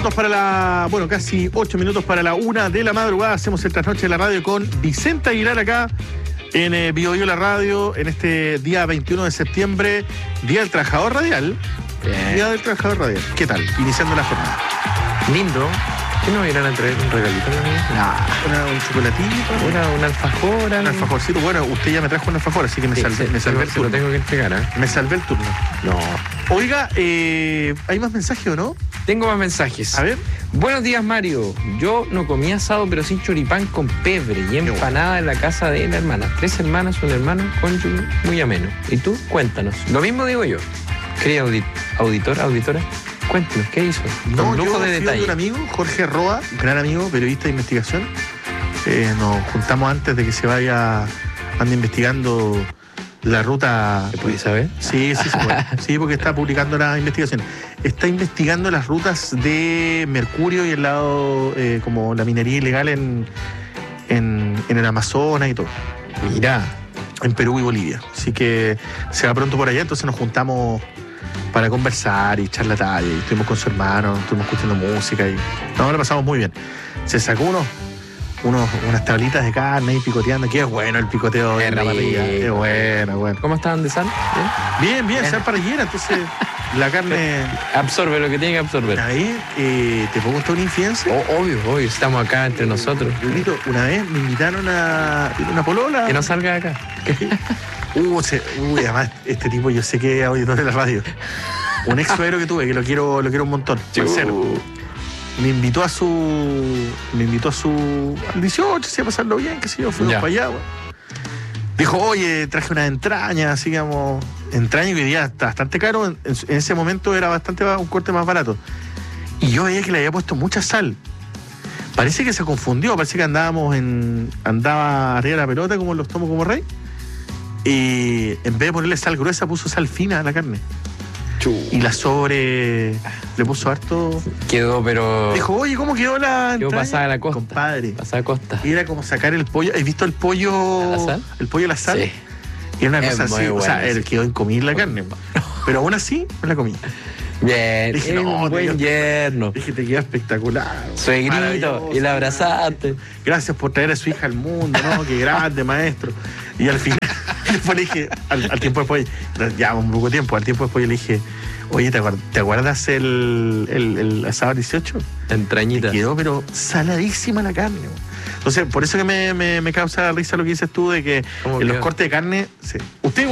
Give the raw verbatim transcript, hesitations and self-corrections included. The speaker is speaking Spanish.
minutos para la, bueno, casi ocho minutos para la una de la madrugada. Hacemos el trasnoche de la radio con Vicente Aguilar acá en eh, Bio Bio la radio, en este día veintiuno de septiembre, Día del Trabajador Radial. Bien. Día del Trabajador Radial. ¿Qué tal? Iniciando la jornada. Lindo. ¿Qué nos irán a traer? ¿Un regalito? No, una, un chocolatito. Una, una alfajora. Un alfajorcito. Bueno, usted ya me trajo un alfajor, así que me, sí, salvé, sí, me salvé el se turno. lo tengo que entregar, ¿eh? Me salvé el turno. No. Oiga, eh, ¿hay más mensajes o no? Tengo más mensajes. A ver. Buenos días, Mario. Yo no comí asado, pero sí choripán con pebre y empanada bueno. en la casa de la hermana. Tres hermanas, un hermano, cónyuge, muy ameno. ¿Y tú? Cuéntanos. Lo mismo digo yo. Querida audit auditor, auditora, cuéntanos, ¿qué hizo? No, con lujo yo de detalle. De un amigo, Jorge Roa, gran amigo, periodista de investigación. Eh, nos juntamos antes de que se vaya, ande investigando la ruta. ¿Se puede saber? Sí, sí, se puede. Sí, porque está publicando las investigaciones. Está investigando las rutas de mercurio y el lado, eh, como la minería ilegal en, en, en el Amazonas y todo. Mira. En Perú y Bolivia. Así que se va pronto por allá, entonces nos juntamos para conversar y echar la talla. Y estuvimos con su hermano, estuvimos escuchando música y no, lo pasamos muy bien. Se sacó unos, unos, unas tablitas de carne y picoteando. Qué bueno el picoteo en la parrilla. Qué bueno, bueno. ¿Cómo estaban de sal? Bien, bien, bien, bien. Sal parrillera, entonces la carne absorbe lo que tiene que absorber. Una vez, eh, ¿te puedo contar una infidencia? Oh, obvio, obvio, estamos acá entre eh, nosotros. Lulito, una vez me invitaron a una polola. Que no salga de acá. Uh, se, uy, además, este tipo yo sé que es auditor de la radio. Un ex suegro que tuve, que lo quiero, lo quiero un montón. Uh. Me invitó a su. Me invitó a su. Al dieciocho, sí, a pasarlo bien, qué sé yo, fuimos ya. para allá, bueno. Dijo, oye, traje unas entrañas, así digamos. Entrañas que hoy día está bastante caro. En, en ese momento era bastante un corte más barato. Y yo veía que le había puesto mucha sal. Parece que se confundió, parece que andábamos en. Andaba arriba de la pelota, como los tomo como rey. Y en vez de ponerle sal gruesa, puso sal fina a la carne. Chu. Y la sobre le puso harto. Quedó, pero. Dijo, oye, ¿cómo quedó la Quedó pasada a la costa. Compadre. Pasada a costa. Era como sacar el pollo. ¿Has visto el pollo? ¿La sal? El pollo a la sal. Sí. Y era una es cosa así. Bueno, o sea, sí. él quedó en comer la carne. Pero aún así, me la comí. Bien, dije, es no, un buen yerno. Dije, te queda espectacular. Suegrito, y la abrazaste. Gracias por traer a su hija al mundo, ¿no? Qué grande, maestro. Y al final, después le dije, al, al tiempo después, ya un poco tiempo, al tiempo después le dije, oye, ¿te acuerdas, ¿te acuerdas el, el, el asado dieciocho? Entrañita. Me quedó, pero saladísima la carne. Entonces, por eso que me, me, me causa risa lo que dices tú de que en los cortes de carne, sí. Usted